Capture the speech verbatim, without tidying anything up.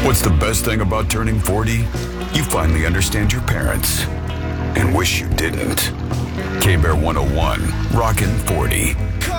What's the best thing about turning forty? You finally understand your parents and wish you didn't. K-Bear one oh one, Rockin' forty.